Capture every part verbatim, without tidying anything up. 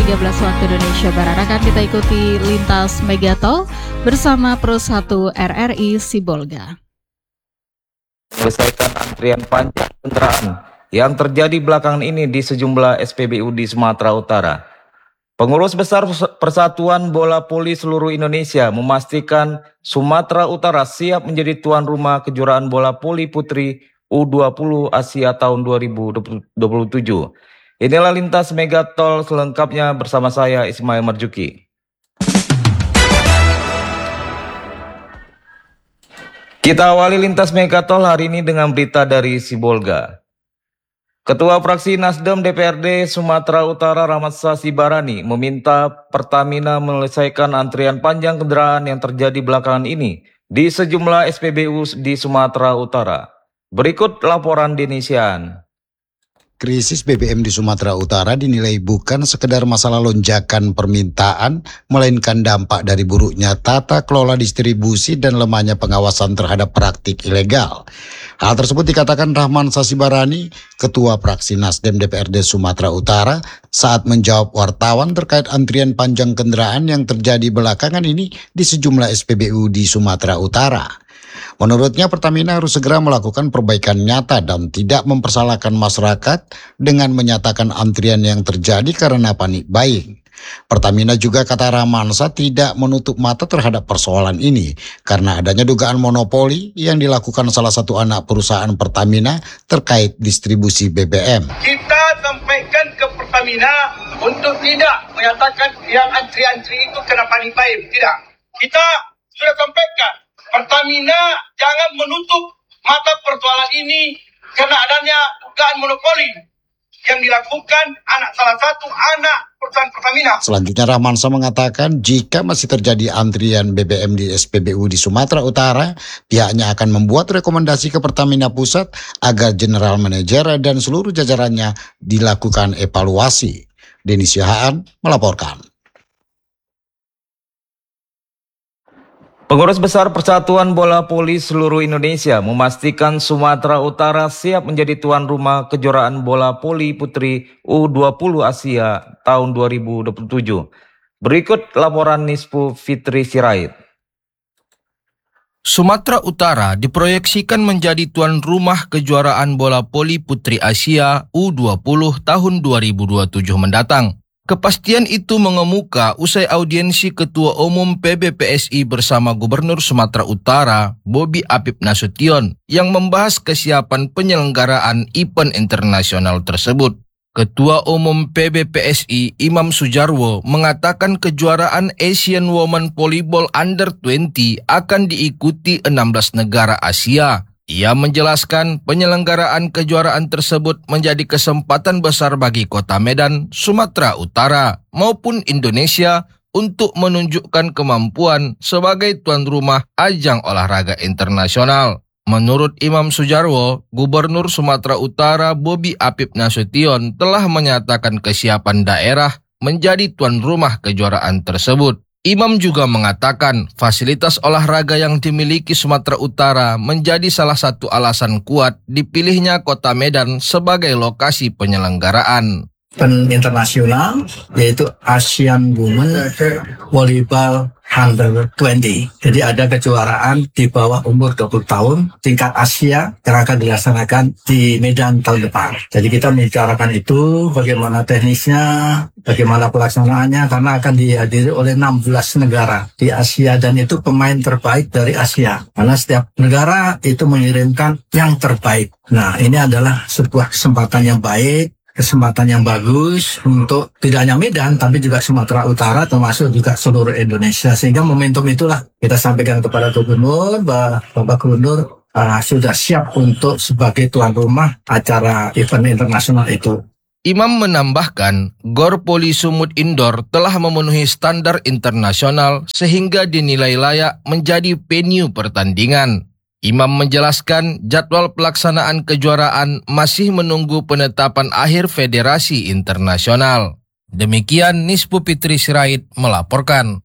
tiga belas waktu Indonesia Barat akan kita ikuti lintas Megatol bersama Pro satu R R I Sibolga. Selesaikan antrian panjang kendaraan yang terjadi belakangan ini di sejumlah S P B U di Sumatera Utara. Pengurus Besar Persatuan Bola Voli seluruh Indonesia memastikan Sumatera Utara siap menjadi tuan rumah kejuaraan bola voli putri U dua puluh Asia tahun dua ribu dua puluh tujuh. Inilah lintas Megatol selengkapnya bersama saya Ismail Marjuki. Kita awali lintas Megatol hari ini dengan berita dari Sibolga. Ketua Fraksi Nasdem D P R D Sumatera Utara Rahmat Sasibarani meminta Pertamina menyelesaikan antrian panjang kendaraan yang terjadi belakangan ini di sejumlah S P B U di Sumatera Utara. Berikut laporan Denny Sian. Krisis B B M di Sumatera Utara dinilai bukan sekedar masalah lonjakan permintaan, melainkan dampak dari buruknya tata kelola distribusi dan lemahnya pengawasan terhadap praktik ilegal. Hal tersebut dikatakan Rahman Sasibarani, Ketua Fraksi Nasdem D P R D Sumatera Utara, saat menjawab wartawan terkait antrian panjang kendaraan yang terjadi belakangan ini di sejumlah S P B U di Sumatera Utara. Menurutnya Pertamina harus segera melakukan perbaikan nyata dan tidak mempersalahkan masyarakat dengan menyatakan antrian yang terjadi karena panik buying. Pertamina juga, kata Ramansa, tidak menutup mata terhadap persoalan ini karena adanya dugaan monopoli yang dilakukan salah satu anak perusahaan Pertamina terkait distribusi B B M. Kita sampaikan ke Pertamina untuk tidak menyatakan yang antri-antri itu kena panik buying. Tidak. Kita sudah sampaikan Pertamina jangan menutup mata persoalan ini karena adanya dugaan monopoli yang dilakukan anak salah satu anak perusahaan Pertamina. Selanjutnya Rahmansa mengatakan jika masih terjadi antrian B B M di S P B U di Sumatera Utara, pihaknya akan membuat rekomendasi ke Pertamina Pusat agar General Manager dan seluruh jajarannya dilakukan evaluasi. Denny Siahaan melaporkan. Pengurus Besar Persatuan Bola Voli seluruh Indonesia memastikan Sumatera Utara siap menjadi tuan rumah kejuaraan bola voli putri U dua puluh Asia tahun dua ribu dua puluh tujuh. Berikut laporan Nispu Fitri Sirait. Sumatera Utara diproyeksikan menjadi tuan rumah kejuaraan bola voli putri Asia U dua puluh tahun dua ribu dua puluh tujuh mendatang. Kepastian itu mengemuka usai audiensi Ketua Umum P B P S I bersama Gubernur Sumatera Utara, Bobi Apip Nasution, yang membahas kesiapan penyelenggaraan event internasional tersebut. Ketua Umum P B P S I, Imam Sujarwo, mengatakan kejuaraan Asian Women Volleyball Under dua puluh akan diikuti enam belas negara Asia. Ia menjelaskan penyelenggaraan kejuaraan tersebut menjadi kesempatan besar bagi Kota Medan, Sumatera Utara maupun Indonesia untuk menunjukkan kemampuan sebagai tuan rumah ajang olahraga internasional. Menurut Imam Sujarwo, Gubernur Sumatera Utara Bobi Apip Nasution telah menyatakan kesiapan daerah menjadi tuan rumah kejuaraan tersebut. Imam juga mengatakan fasilitas olahraga yang dimiliki Sumatera Utara menjadi salah satu alasan kuat dipilihnya Kota Medan sebagai lokasi penyelenggaraan. Event internasional yaitu Asian Women Volleyball Under dua puluh. Jadi ada kejuaraan di bawah umur dua puluh tahun tingkat Asia yang akan dilaksanakan di Medan tahun depan. Jadi kita membicarakan itu bagaimana teknisnya, bagaimana pelaksanaannya karena akan dihadiri oleh enam belas negara di Asia dan itu pemain terbaik dari Asia. Karena setiap negara itu mengirimkan yang terbaik. Nah, ini adalah sebuah kesempatan yang baik, kesempatan yang bagus untuk tidak hanya Medan tapi juga Sumatera Utara termasuk juga seluruh Indonesia. Sehingga momentum itulah kita sampaikan kepada Gubernur bahwa Bapak Gubernur uh, sudah siap untuk sebagai tuan rumah acara event internasional itu. Imam menambahkan, Gor Poli Sumut Indoor telah memenuhi standar internasional sehingga dinilai layak menjadi venue pertandingan. Imam menjelaskan jadwal pelaksanaan kejuaraan masih menunggu penetapan akhir Federasi Internasional. Demikian Nispu Fitri Sirait melaporkan.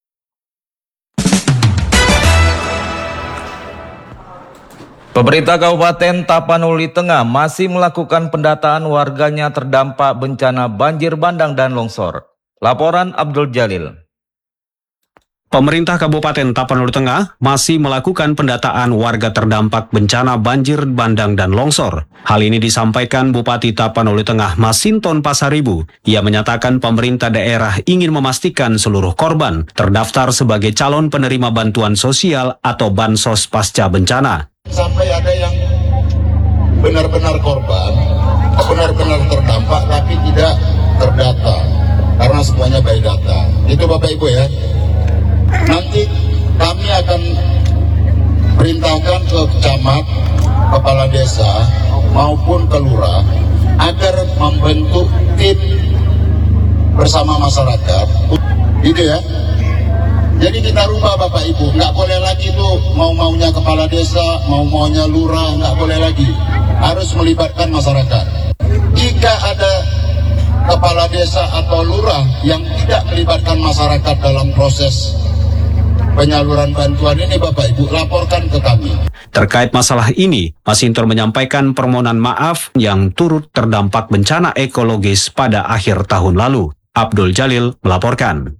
Pemerintah Kabupaten Tapanuli Tengah masih melakukan pendataan warganya terdampak bencana banjir bandang dan longsor. Laporan Abdul Jalil. Pemerintah Kabupaten Tapanuli Tengah masih melakukan pendataan warga terdampak bencana banjir bandang dan longsor. Hal ini disampaikan Bupati Tapanuli Tengah Masinton Pasaribu. Ia menyatakan pemerintah daerah ingin memastikan seluruh korban terdaftar sebagai calon penerima bantuan sosial atau bansos pasca bencana. Sampai ada yang benar-benar korban, benar-benar terdampak tapi tidak terdata karena semuanya by data. Itu Bapak Ibu ya. Nanti kami akan perintahkan ke camat, kepala desa maupun ke lurah agar membentuk tim bersama masyarakat, gitu ya. Jadi kita rubah Bapak Ibu, nggak boleh lagi tuh mau-maunya kepala desa, mau-maunya lurah, nggak boleh lagi. Harus melibatkan masyarakat. Jika ada kepala desa atau lurah yang tidak melibatkan masyarakat dalam proses penyaluran bantuan ini, Bapak Ibu, laporkan ke kami. Terkait masalah ini, Masinton menyampaikan permohonan maaf yang turut terdampak bencana ekologis pada akhir tahun lalu. Abdul Jalil melaporkan.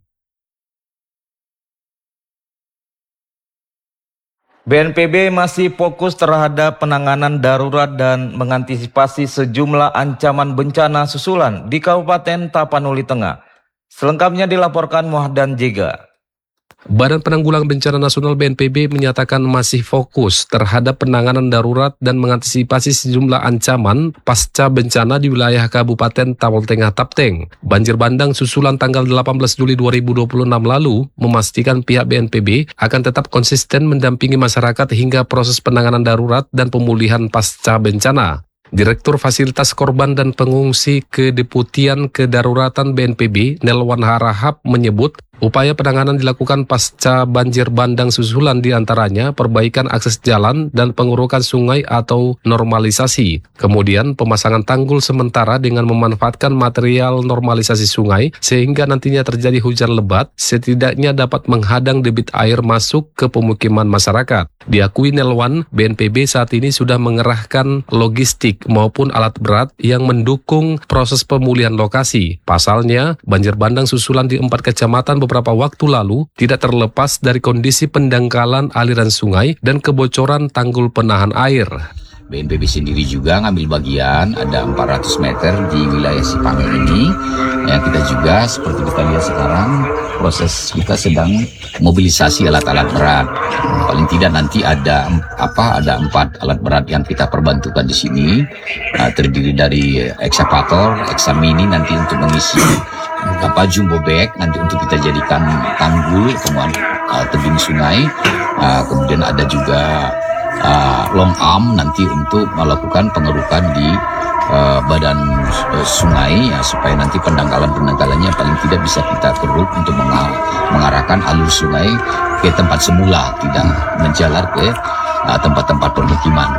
B N P B masih fokus terhadap penanganan darurat dan mengantisipasi sejumlah ancaman bencana susulan di Kabupaten Tapanuli Tengah. Selengkapnya dilaporkan Muhdan Jega. Badan Penanggulangan Bencana Nasional B N P B menyatakan masih fokus terhadap penanganan darurat dan mengantisipasi sejumlah ancaman pasca bencana di wilayah Kabupaten Tapanuli Tengah Tapteng. Banjir bandang susulan tanggal delapan belas Juli dua ribu dua puluh enam lalu memastikan pihak B N P B akan tetap konsisten mendampingi masyarakat hingga proses penanganan darurat dan pemulihan pasca bencana. Direktur Fasilitas Korban dan Pengungsi Kedeputian Kedaruratan B N P B, Nelwan Harahap, menyebut upaya penanganan dilakukan pasca banjir bandang susulan, diantaranya perbaikan akses jalan dan pengurukan sungai atau normalisasi. Kemudian pemasangan tanggul sementara dengan memanfaatkan material normalisasi sungai sehingga nantinya terjadi hujan lebat setidaknya dapat menghadang debit air masuk ke pemukiman masyarakat. Diakui Nelwan, B N P B saat ini sudah mengerahkan logistik maupun alat berat yang mendukung proses pemulihan lokasi. Pasalnya, banjir bandang susulan di empat kecamatan beberapa waktu lalu tidak terlepas dari kondisi pendangkalan aliran sungai dan kebocoran tanggul penahan air. B N P B sendiri juga ngambil bagian, ada empat ratus meter di wilayah Sipange ini. Yang kita juga seperti kita lihat sekarang, proses kita sedang mobilisasi alat-alat berat. Paling tidak nanti ada apa? Ada empat alat berat yang kita perbantukan di sini, uh, terdiri dari ekskavator, eksamini nanti untuk mengisi apa jumbo bag nanti untuk kita jadikan tanggul kemudian uh, tebing sungai. Uh, kemudian ada juga Uh, long arm nanti untuk melakukan pengerukan di uh, badan uh, sungai ya, supaya nanti pendangkalan-pendangkalannya paling tidak bisa kita keruk untuk mengar mengarahkan alur sungai ke tempat semula, tidak menjalar ke tempat-tempat uh, permukiman.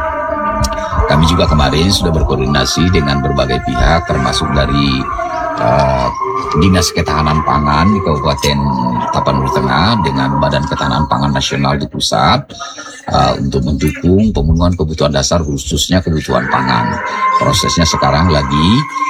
Kami juga kemarin sudah berkoordinasi dengan berbagai pihak termasuk dari uh, Dinas Ketahanan Pangan di Kabupaten Tapanuli Tengah dengan Badan Ketahanan Pangan Nasional di pusat uh, untuk mendukung pemenuhan kebutuhan dasar khususnya kebutuhan pangan. Prosesnya sekarang lagi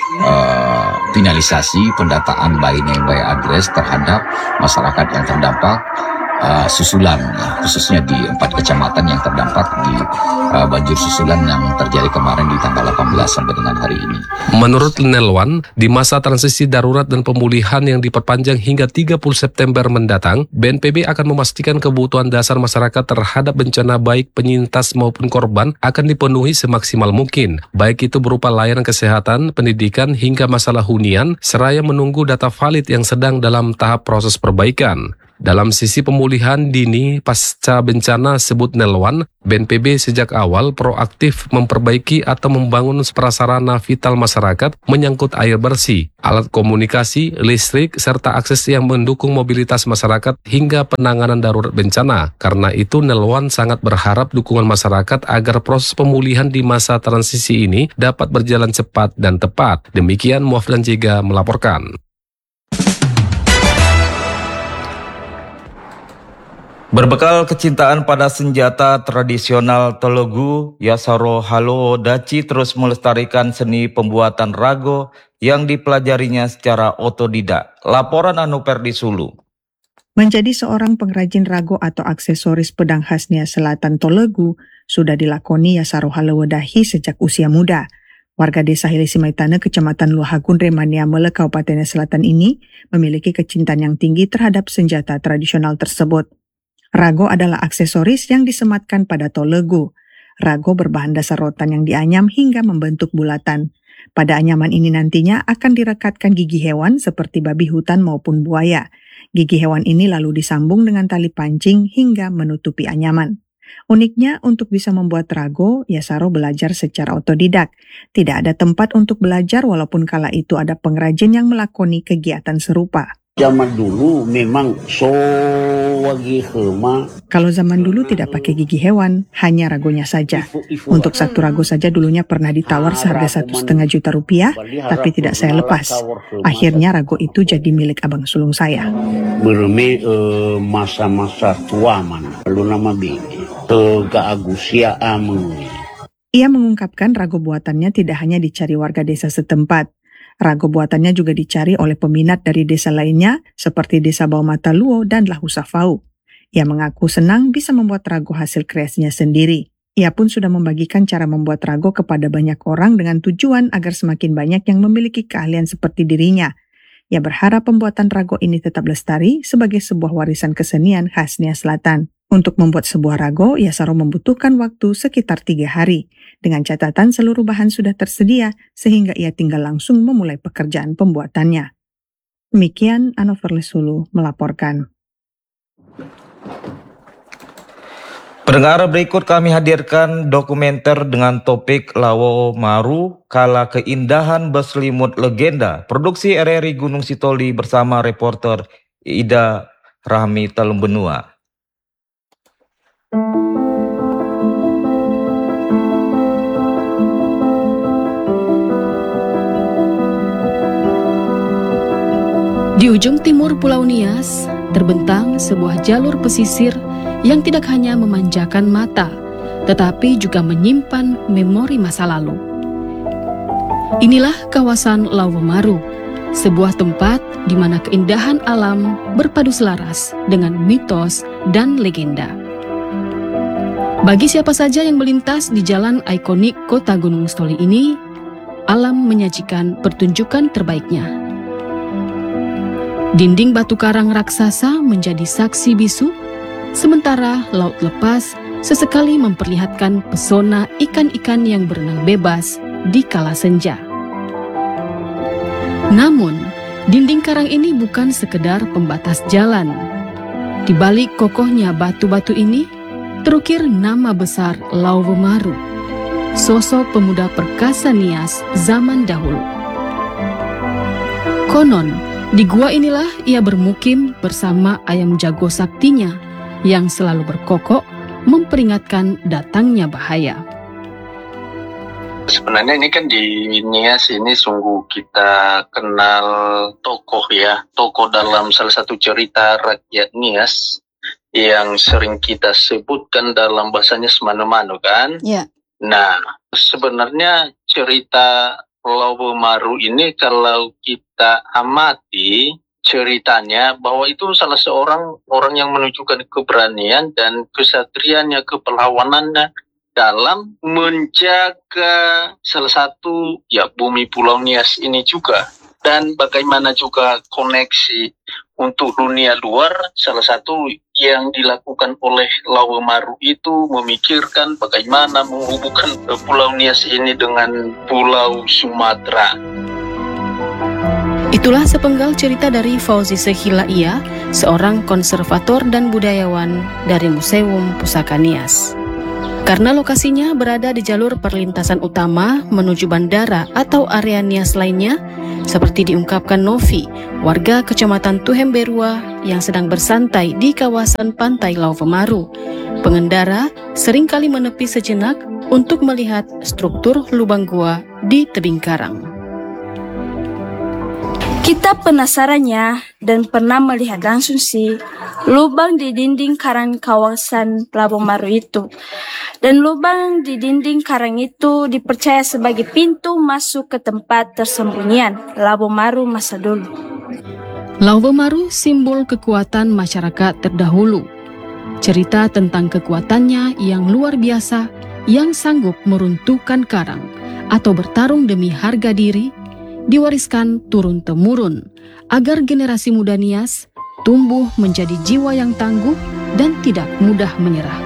uh, finalisasi pendataan by name by address terhadap masyarakat yang terdampak Uh, susulan, ya, khususnya di empat kecamatan yang terdampak di uh, banjir susulan yang terjadi kemarin di tanggal delapan belas sampai dengan hari ini. Menurut Nelwan, di masa transisi darurat dan pemulihan yang diperpanjang hingga tiga puluh September mendatang, B N P B akan memastikan kebutuhan dasar masyarakat terhadap bencana baik penyintas maupun korban akan dipenuhi semaksimal mungkin, baik itu berupa layanan kesehatan, pendidikan, hingga masalah hunian, seraya menunggu data valid yang sedang dalam tahap proses perbaikan. Dalam sisi pemulihan dini pasca bencana, sebut Nelwan, B N P B sejak awal proaktif memperbaiki atau membangun prasarana vital masyarakat menyangkut air bersih, alat komunikasi, listrik, serta akses yang mendukung mobilitas masyarakat hingga penanganan darurat bencana. Karena itu Nelwan sangat berharap dukungan masyarakat agar proses pemulihan di masa transisi ini dapat berjalan cepat dan tepat. Demikian Muhdan Jega melaporkan. Berbekal kecintaan pada senjata tradisional Telugu, Yasaro Halo Daci terus melestarikan seni pembuatan rago yang dipelajarinya secara otodidak. Laporan Anu Perdi Sulu. Menjadi seorang pengrajin rago atau aksesoris pedang khas Nia Selatan Telugu sudah dilakoni Yasaro Halo Daci sejak usia muda. Warga desa Hilisimaitana, Kecamatan Luhagun, Remania Mele, Kabupaten Nia Selatan ini memiliki kecintaan yang tinggi terhadap senjata tradisional tersebut. Rago adalah aksesoris yang disematkan pada Telugu. Rago berbahan dasar rotan yang dianyam hingga membentuk bulatan. Pada anyaman ini nantinya akan direkatkan gigi hewan seperti babi hutan maupun buaya. Gigi hewan ini lalu disambung dengan tali pancing hingga menutupi anyaman. Uniknya, untuk bisa membuat rago, Yasaro belajar secara otodidak. Tidak ada tempat untuk belajar walaupun kala itu ada pengrajin yang melakoni kegiatan serupa. Zaman dulu memang so wagi hema. Kalau zaman dulu tidak pakai gigi hewan, hanya ragonya saja. Untuk satu rago saja dulunya pernah ditawar seharga satu setengah juta rupiah, tapi tidak saya lepas. Akhirnya rago itu jadi milik abang sulung saya. Berme eh, masa-masa tua mana, lalu nama bini, tega agusia ameng. Ia mengungkapkan rago buatannya tidak hanya dicari warga desa setempat. Rago buatannya juga dicari oleh peminat dari desa lainnya seperti Desa Baumata Luo dan Lahusafau. Ia mengaku senang bisa membuat rago hasil kreasinya sendiri. Ia pun sudah membagikan cara membuat rago kepada banyak orang dengan tujuan agar semakin banyak yang memiliki keahlian seperti dirinya. Ia berharap pembuatan rago ini tetap lestari sebagai sebuah warisan kesenian khas Nia Selatan. Untuk membuat sebuah rago, Yasaro membutuhkan waktu sekitar tiga hari. Dengan catatan seluruh bahan sudah tersedia, sehingga ia tinggal langsung memulai pekerjaan pembuatannya. Demikian Anover Lesulu melaporkan. Pendengar, berikut kami hadirkan dokumenter dengan topik Lawo Maru, Kala Keindahan Berselimut Legenda. Produksi R R I Gunung Sitoli bersama reporter Ida Rahmi Telumbenua. Di ujung timur Pulau Nias, terbentang sebuah jalur pesisir yang tidak hanya memanjakan mata, tetapi juga menyimpan memori masa lalu. Inilah kawasan Lawomaru, sebuah tempat di mana keindahan alam berpadu selaras dengan mitos dan legenda. Bagi siapa saja yang melintas di jalan ikonik kota Gunung Sitoli ini, alam menyajikan pertunjukan terbaiknya. Dinding batu karang raksasa menjadi saksi bisu, sementara laut lepas sesekali memperlihatkan pesona ikan-ikan yang berenang bebas di kala senja. Namun, dinding karang ini bukan sekedar pembatas jalan. Di balik kokohnya batu-batu ini, terukir nama besar Lawomaru, sosok pemuda perkasa Nias zaman dahulu. Konon, di gua inilah ia bermukim bersama ayam jago saktinya yang selalu berkokok memperingatkan datangnya bahaya. Sebenarnya ini kan di Nias ini sungguh kita kenal tokoh ya, tokoh dalam salah satu cerita rakyat Nias yang sering kita sebutkan dalam bahasanya semano-mano kan. Ya. Nah, sebenarnya cerita Lawomaru ini kalau kita amati ceritanya bahwa itu salah seorang orang yang menunjukkan keberanian dan kesatriannya, kepahlawanannya dalam menjaga salah satu ya bumi Pulau Nias ini juga, dan bagaimana juga koneksi untuk dunia luar. Salah satu yang dilakukan oleh Lawomaru itu memikirkan bagaimana menghubungkan Pulau Nias ini dengan Pulau Sumatera. Itulah sepenggal cerita dari Fauzi Sehilaia, seorang konservator dan budayawan dari Museum Pusaka Nias. Karena lokasinya berada di jalur perlintasan utama menuju bandara atau area Nias lainnya, seperti diungkapkan Novi, warga Kecamatan Tuhemberua yang sedang bersantai di kawasan pantai Lawomaru. Pengendara seringkali menepi sejenak untuk melihat struktur lubang gua di tebing karang. Kita penasarannya dan pernah melihat langsung sih lubang di dinding karang kawasan Labu Maru itu. Dan lubang di dinding karang itu dipercaya sebagai pintu masuk ke tempat tersembunyian Labu Maru masa dulu. Labu Maru simbol kekuatan masyarakat terdahulu. Cerita tentang kekuatannya yang luar biasa yang sanggup meruntuhkan karang atau bertarung demi harga diri diwariskan turun-temurun agar generasi muda Nias tumbuh menjadi jiwa yang tangguh dan tidak mudah menyerah.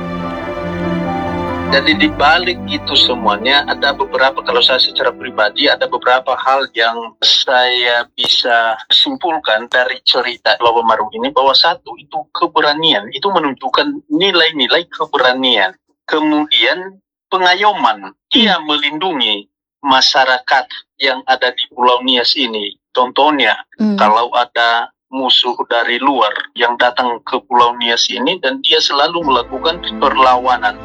Jadi di balik itu semuanya ada beberapa, kalau saya secara pribadi ada beberapa hal yang saya bisa simpulkan dari cerita Labu Maru ini, bahwa satu itu keberanian, itu menunjukkan nilai-nilai keberanian. Kemudian pengayoman, dia melindungi masyarakat yang ada di Pulau Nias ini. Contohnya, hmm. kalau ada musuh dari luar yang datang ke Pulau Nias ini dan dia selalu melakukan perlawanan.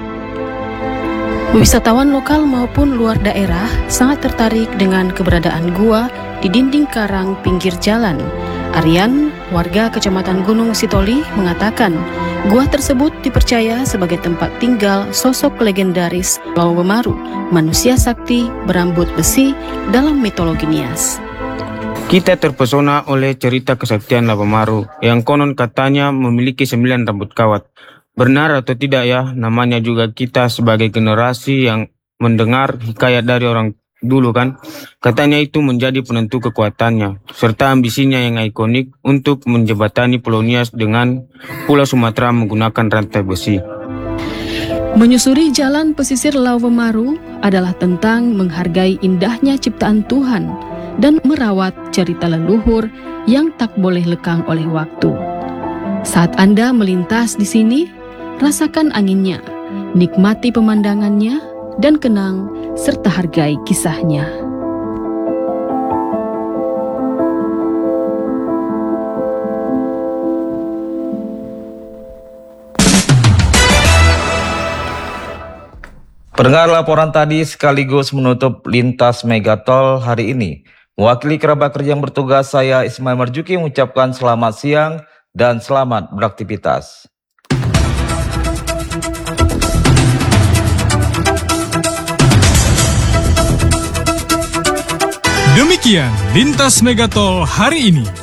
Wisatawan lokal maupun luar daerah sangat tertarik dengan keberadaan gua di dinding karang pinggir jalan. Aryan, warga Kecamatan Gunung Sitoli, mengatakan gua tersebut dipercaya sebagai tempat tinggal sosok legendaris Labu Maru, manusia sakti berambut besi dalam mitologi Nias. Kita terpesona oleh cerita kesaktian Labu Maru yang konon katanya memiliki sembilan rambut kawat. Benar atau tidak ya, namanya juga kita sebagai generasi yang mendengar hikayat dari orang dulu kan. Katanya itu menjadi penentu kekuatannya, serta ambisinya yang ikonik untuk menjembatani Pulau Nias dengan Pulau Sumatera menggunakan rantai besi. Menyusuri jalan pesisir Labu Maru adalah tentang menghargai indahnya ciptaan Tuhan dan merawat cerita leluhur yang tak boleh lekang oleh waktu. Saat Anda melintas di sini, rasakan anginnya, nikmati pemandangannya, dan kenang serta hargai kisahnya. Pendengar, laporan tadi sekaligus menutup Lintas Megatol hari ini. Mewakili kerabat kerja yang bertugas, saya Ismail Marjuki mengucapkan selamat siang dan selamat beraktivitas. Demikian Lintas Megatol hari ini.